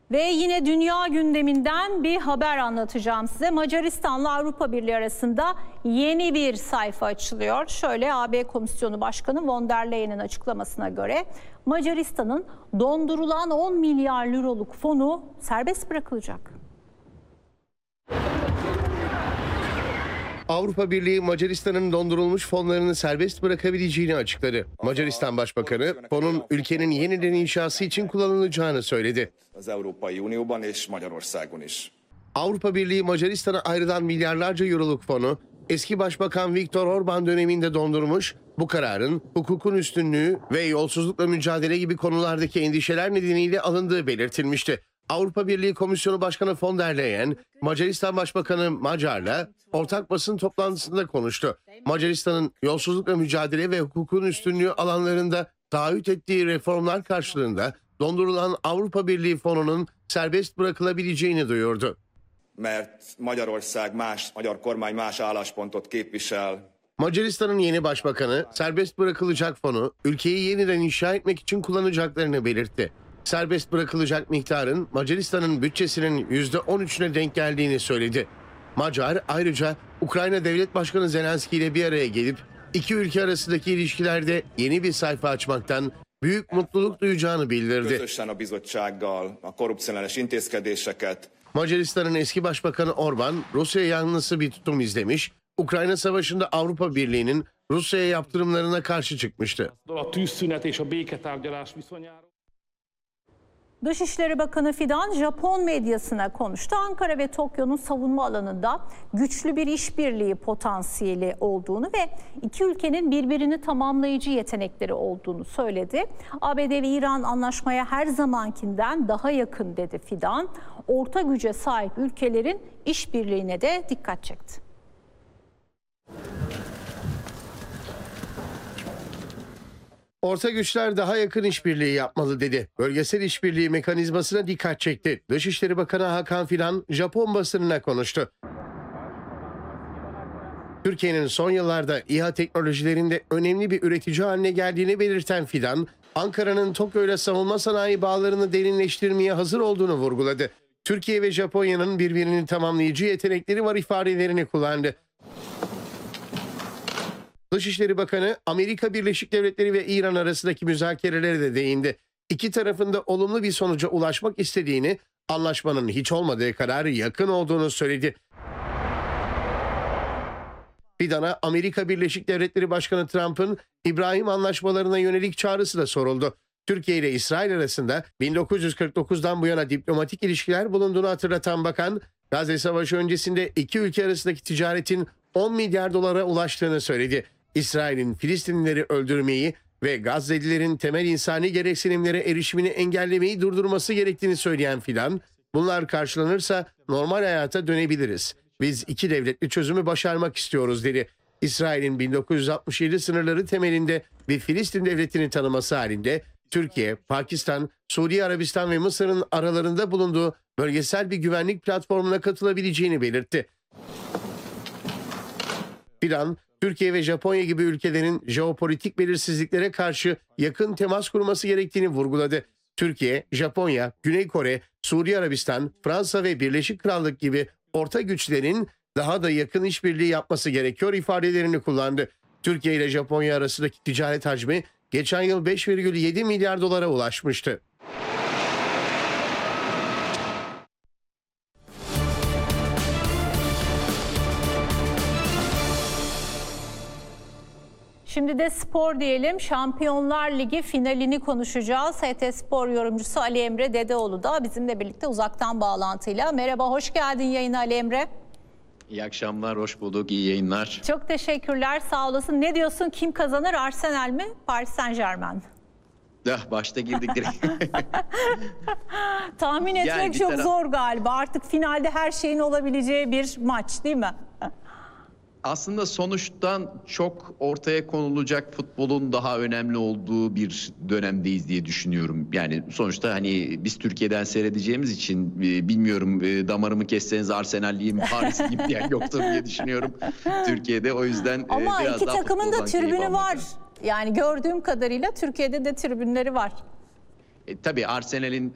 Ve yine dünya gündeminden bir haber anlatacağım size. Macaristan'la Avrupa Birliği arasında yeni bir sayfa açılıyor. Şöyle, AB Komisyonu Başkanı von der Leyen'in açıklamasına göre Macaristan'ın dondurulan 10 milyar euroluk fonu serbest bırakılacak. Avrupa Birliği Macaristan'ın dondurulmuş fonlarını serbest bırakabileceğini açıkladı. Macaristan Başbakanı fonun ülkenin yeniden inşası için kullanılacağını söyledi. Avrupa Birliği Macaristan'a ayrılan milyarlarca euroluk fonu eski Başbakan Viktor Orban döneminde dondurmuş, bu kararın hukukun üstünlüğü ve yolsuzlukla mücadele gibi konulardaki endişeler nedeniyle alındığı belirtilmişti. Avrupa Birliği Komisyonu Başkanı von der Leyen, Macaristan Başbakanı Magyar'la ortak basın toplantısında konuştu. Macaristan'ın yolsuzlukla mücadele ve hukukun üstünlüğü alanlarında taahhüt ettiği reformlar karşılığında dondurulan Avrupa Birliği fonunun serbest bırakılabileceğini duyurdu. Macaristan'ın yeni başbakanı serbest bırakılacak fonu ülkeyi yeniden inşa etmek için kullanacaklarını belirtti. Serbest bırakılacak miktarın Macaristan'ın bütçesinin %13'üne denk geldiğini söyledi. Macar ayrıca Ukrayna Devlet Başkanı Zelenski ile bir araya gelip iki ülke arasındaki ilişkilerde yeni bir sayfa açmaktan büyük mutluluk duyacağını bildirdi. Macaristan'ın eski Başbakanı Orban, Rusya yanlısı bir tutum izlemiş, Ukrayna Savaşı'nda Avrupa Birliği'nin Rusya'ya yaptırımlarına karşı çıkmıştı. Dışişleri Bakanı Fidan Japon medyasına konuştu. Ankara ve Tokyo'nun savunma alanında güçlü bir işbirliği potansiyeli olduğunu ve iki ülkenin birbirini tamamlayıcı yetenekleri olduğunu söyledi. ABD ve İran anlaşmaya her zamankinden daha yakın dedi Fidan. Orta güce sahip ülkelerin işbirliğine de dikkat çekti. Orta güçler daha yakın işbirliği yapmalı dedi. Bölgesel işbirliği mekanizmasına dikkat çekti. Dışişleri Bakanı Hakan Fidan Japon basınına konuştu. Türkiye'nin son yıllarda İHA teknolojilerinde önemli bir üretici haline geldiğini belirten Fidan, Ankara'nın Tokyo ile savunma sanayi bağlarını derinleştirmeye hazır olduğunu vurguladı. Türkiye ve Japonya'nın birbirini tamamlayıcı yetenekleri var ifadelerini kullandı. Dışişleri Bakanı Amerika Birleşik Devletleri ve İran arasındaki müzakerelere de değindi. İki tarafın da olumlu bir sonuca ulaşmak istediğini, anlaşmanın hiç olmadığı kadar yakın olduğunu söyledi. Fidan'a Amerika Birleşik Devletleri Başkanı Trump'ın İbrahim anlaşmalarına yönelik çağrısı da soruldu. Türkiye ile İsrail arasında 1949'dan bu yana diplomatik ilişkiler bulunduğunu hatırlatan bakan, Gazze Savaşı öncesinde iki ülke arasındaki ticaretin 10 milyar dolara ulaştığını söyledi. İsrail'in Filistinlileri öldürmeyi ve Gazze'lilerin temel insani gereksinimlere erişimini engellemeyi durdurması gerektiğini söyleyen Fidan, bunlar karşılanırsa normal hayata dönebiliriz. Biz iki devletli çözümü başarmak istiyoruz dedi. İsrail'in 1967 sınırları temelinde bir Filistin devletini tanıması halinde Türkiye, Pakistan, Suudi Arabistan ve Mısır'ın aralarında bulunduğu bölgesel bir güvenlik platformuna katılabileceğini belirtti. Fidan, Türkiye ve Japonya gibi ülkelerin jeopolitik belirsizliklere karşı yakın temas kurması gerektiğini vurguladı. Türkiye, Japonya, Güney Kore, Suudi Arabistan, Fransa ve Birleşik Krallık gibi orta güçlerin daha da yakın işbirliği yapması gerekiyor ifadelerini kullandı. Türkiye ile Japonya arasındaki ticaret hacmi geçen yıl 5,7 milyar dolara ulaşmıştı. Şimdi de spor diyelim. Şampiyonlar Ligi finalini konuşacağız. HT Spor yorumcusu Ali Emre Dedeoğlu da bizimle birlikte uzaktan bağlantıyla. Merhaba, hoş geldin yayına Ali Emre. İyi akşamlar, hoş bulduk, iyi yayınlar. Çok teşekkürler, sağ olasın. Ne diyorsun, kim kazanır, Arsenal mi, Paris Saint-Germain? Başta girdik direkt. Tahmin etmek çok zor galiba. Artık finalde her şeyin olabileceği bir maç değil mi? Aslında sonuçtan çok ortaya konulacak futbolun daha önemli olduğu bir dönemdeyiz diye düşünüyorum. Yani sonuçta hani biz Türkiye'den seyredeceğimiz için bilmiyorum, damarımı kesseniz Arsenal'liyim, Parisliyim diyen yoktur diye düşünüyorum Türkiye'de. O yüzden ama biraz iki daha takımın da tribünü var. Yani gördüğüm kadarıyla Türkiye'de de tribünleri var. Tabii Arsenal'in